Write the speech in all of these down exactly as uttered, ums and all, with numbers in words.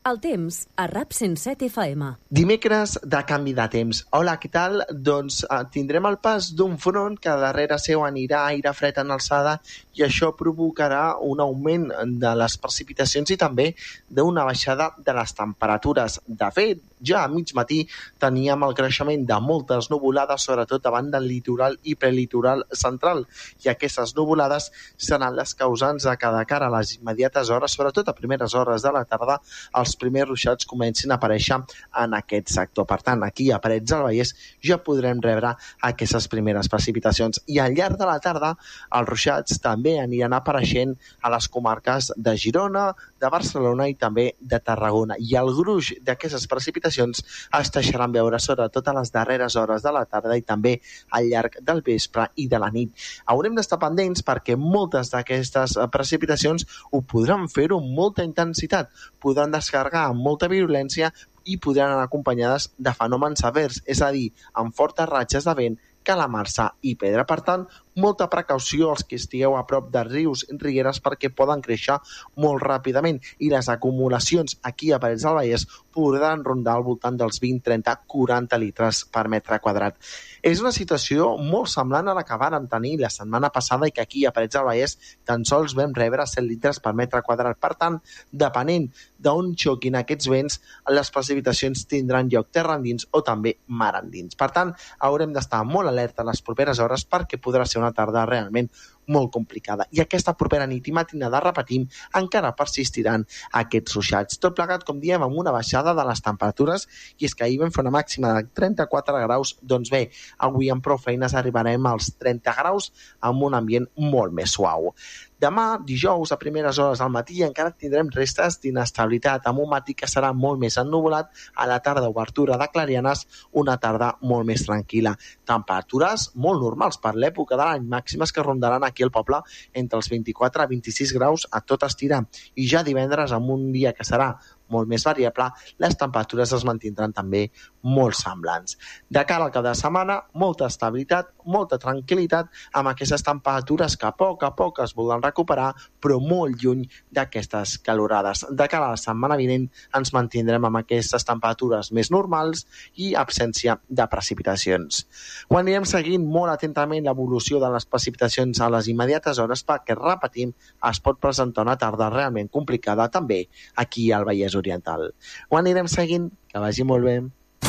El temps, a RAP cent set F M. Dimecres de canvi de temps. Hola, què tal? Doncs eh, tindrem el pas d'un front que darrere seu anirà aire fred en alçada i això provocarà un augment de les precipitacions i també d'una baixada de les temperatures. De fet, ja a mig matí teníem el creixement de moltes nuvolades, sobretot davant del litoral i prelitoral central. I aquestes nuvolades seran les causants de que de cara a les immediates hores, sobretot a primeres hores de la tarda, els primers ruixats comencin a aparèixer en aquest sector. Per tant, aquí a Parets del Vallès ja podrem rebre aquestes primeres precipitacions. I al llarg de la tarda, els ruixats també aniran apareixent a les comarques de Girona, de Barcelona i també de Tarragona. I el gruix d'aquestes precipitacions es deixaran veure sobretot a les darreres hores de la tarda i també al llarg del vespre i de la nit. Haurem d'estar pendents perquè moltes d'aquestes precipitacions ho podran fer-ho amb molta intensitat, podran descarregar amb molta violència i podran anar acompanyades de fenòmens severs, és a dir, amb fortes ratxes de vent, calamarsa i pedra. Per tant, molta precaució als que estigueu a prop de rius i rieres perquè poden créixer molt ràpidament i les acumulacions aquí a Parets del Vallès podran rondar al voltant dels vint, trenta, quaranta litres per metre quadrat. És una situació molt semblant a la que vàrem tenir la setmana passada i que aquí a Parets del Vallès tan sols vam rebre set litres per metre quadrat. Per tant, depenent d'on xoquin aquests vents, les precipitacions tindran lloc terra endins o també mar endins. Per tant, haurem d'estar molt alerta les properes hores perquè podrà ser una tarda realment molt complicada. I aquesta propera nit i matinada, repetim, encara persistiran aquests ruixats. Tot plegat, com diem, amb una baixada de les temperatures, i és que ahir vam fer una màxima de trenta-quatre graus, doncs bé, avui amb prou feines arribarem als trenta graus amb un ambient molt més suau. Demà, dijous, a primeres hores del matí, encara tindrem restes d'inestabilitat, amb un matí que serà molt més ennuvolat, a la tarda obertura de clarianes, una tarda molt més tranquil·la. Temperatures molt normals per l'època de l'any, màximes que rondaran aquí al poble entre els vint-i-quatre a vint-i-sis graus a tot estirar. I ja divendres, amb un dia que serà molt més variable, les temperatures es mantindran també molt semblants. De cara al cap de setmana, molta estabilitat, molta tranquil·litat, amb aquestes temperatures que a poc a poc es volen recuperar, però molt lluny d'aquestes calorades. De cara a la setmana vinent ens mantindrem amb aquestes temperatures més normals i absència de precipitacions. Ho anirem seguint molt atentament l'evolució de les precipitacions a les immediates hores perquè, repetim, es pot presentar una tarda realment complicada també aquí al Vallès Oriental. Ho anirem seguint, que vagi molt bé.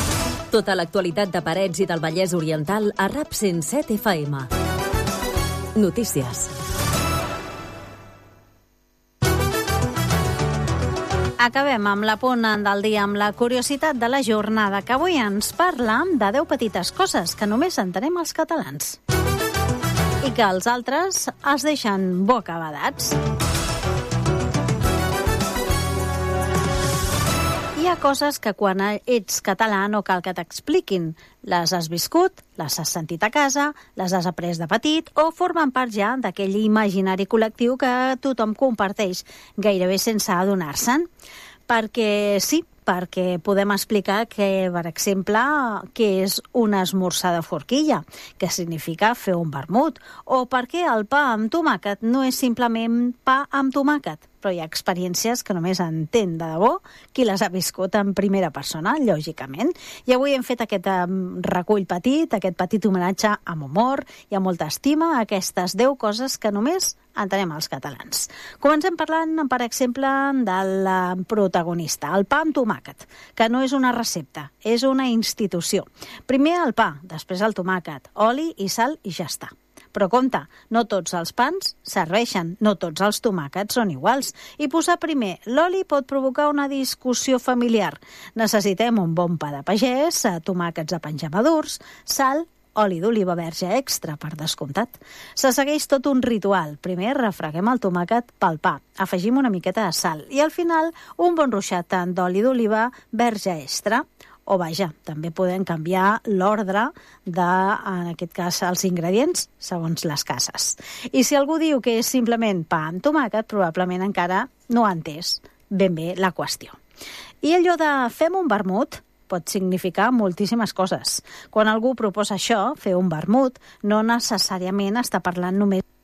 Tota l'actualitat de Parets i del Vallès Oriental a RAP cent set F M. Notícies. Acabem amb la punt del dia amb la curiositat de la jornada, que avui ens parla de deu petites coses que només entenem els catalans i que els altres es deixen bocabadats. Hi ha coses que quan ets català no cal que t'expliquin. Les has viscut, les has sentit a casa, les has après de petit o formen part ja d'aquell imaginari col·lectiu que tothom comparteix, gairebé sense adonar-se'n. Perquè sí, perquè podem explicar que, per exemple, què és un esmorzar de forquilla, què significa fer un vermut, o per què el pa amb tomàquet no és simplement pa amb tomàquet. Però hi ha experiències que només entén de debò qui les ha viscut en primera persona, lògicament. I avui hem fet aquest um, recull petit, aquest petit homenatge amb humor i amb molta estima a aquestes deu coses que només entenem els catalans. Comencem parlant, per exemple, del protagonista, el pa amb tomàquet, que no és una recepta, és una institució. Primer el pa, després el tomàquet, oli i sal i ja està. Però compte, no tots els pans serveixen, no tots els tomàquets són iguals. I posar primer l'oli pot provocar una discussió familiar. Necessitem un bon pa de pagès, tomàquets a penjar madurs, sal, oli d'oliva verge extra, per descomptat. Se segueix tot un ritual. Primer refreguem el tomàquet pel pa, afegim una miqueta de sal i al final un bon ruixat d'oli d'oliva verge extra. O vaja, també podem canviar l'ordre de, en aquest cas, els ingredients segons les cases. I si algú diu que és simplement pa amb tomàquet, probablement encara no ha entès ben bé la qüestió. I allò de fem un vermut pot significar moltíssimes coses. Quan algú proposa això, fer un vermut, no necessàriament està parlant només